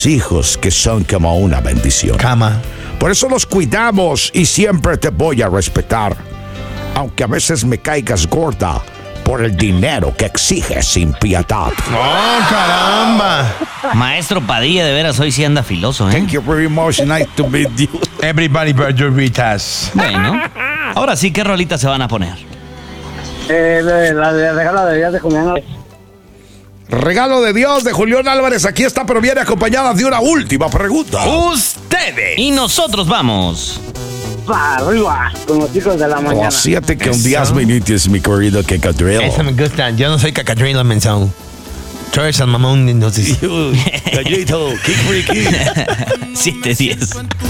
hijos que son como una bendición. Cama. Por eso los cuidamos y siempre te voy a respetar. Aunque a veces me caigas gorda por el dinero que exiges sin piedad. ¡Oh, caramba! Maestro Padilla, de veras, hoy sí anda filoso, ¿eh? Thank you very much. Nice to meet you. Everybody but your Ritas. Bueno, ahora sí, ¿qué rolita se van a poner? La de regalo de días de Julián. Regalo de Dios de Julián Álvarez. Aquí está, pero viene acompañada de una última pregunta. Ustedes. Y nosotros vamos. ¡Va, arriba! Con los chicos de la mañana. Siete con Eso. 10 minutos, mi querido Cacadrillo. Eso me gusta. Yo no soy Cacadrillo, mención. Tú eres el mamón, entonces. Gallito, kick freaky. 7:10.